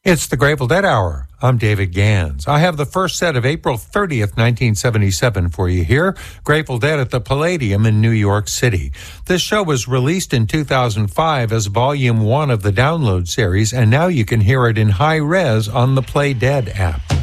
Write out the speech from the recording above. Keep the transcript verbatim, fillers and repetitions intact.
It's the Grateful Dead Hour. I'm David Gans. I have the first set of April thirtieth, nineteen seventy-seven for you here. Grateful Dead at the Palladium in New York City. This show was released in two thousand five as volume one of the download series, and now you can hear it in high res on the Play Dead app.